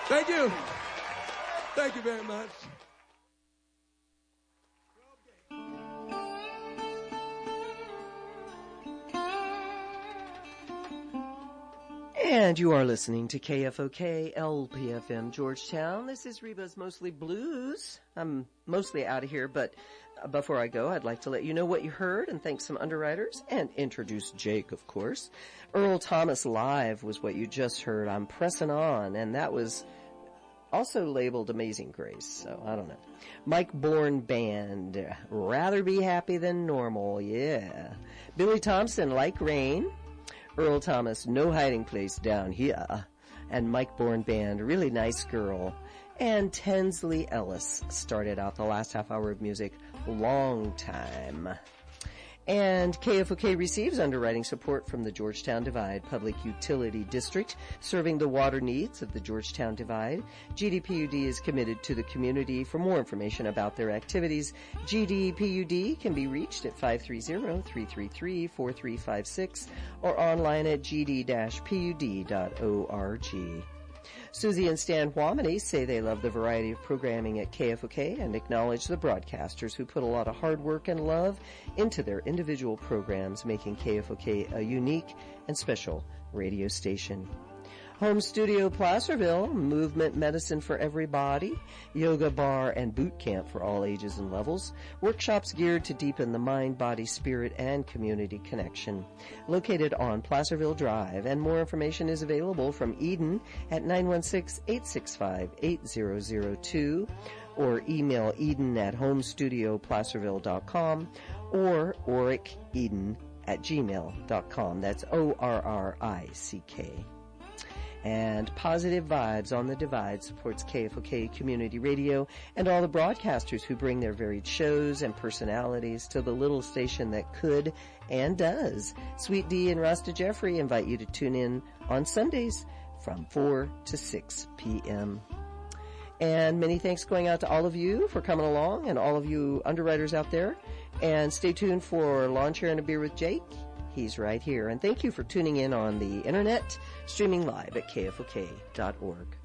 Thank you. Thank you very much. And you are listening to KFOK LPFM Georgetown. This is Reba's Mostly Blues. I'm mostly out of here, but before I go, I'd like to let you know what you heard and thank some underwriters and introduce Jake, of course. Earl Thomas Live was what you just heard. I'm Pressing On, and that was also labeled Amazing Grace, so I don't know. Mike Bourne Band, Rather Be Happy Than Normal, yeah. Billy Thompson, Like Rain. Earl Thomas, No Hiding Place Down Here. And Mike Bourne Band, Really Nice Girl. And Tinsley Ellis started out the last half hour of music, Long Time. And KFOK receives underwriting support from the Georgetown Divide Public Utility District, serving the water needs of the Georgetown Divide. GDPUD is committed to the community. For more information about their activities, GDPUD can be reached at 530-333-4356 or online at gd-pud.org. Susie and Stan Wamini say they love the variety of programming at KFOK and acknowledge the broadcasters who put a lot of hard work and love into their individual programs, making KFOK a unique and special radio station. Home Studio Placerville, movement medicine for everybody, yoga bar and boot camp for all ages and levels, workshops geared to deepen the mind, body, spirit, and community connection. Located on Placerville Drive, and more information is available from Eden at 916-865-8002 or email eden@homestudioplacerville.com or orrickeden@gmail.com. That's ORRICK. And Positive Vibes on the Divide supports KFOK Community Radio and all the broadcasters who bring their varied shows and personalities to the little station that could and does. Sweet D and Rasta Jeffrey invite you to tune in on Sundays from 4 to 6 p.m. And many thanks going out to all of you for coming along and all of you underwriters out there. And stay tuned for Lawn Chair and a Beer with Jake. He's right here. And thank you for tuning in on the internet, streaming live at kfok.org.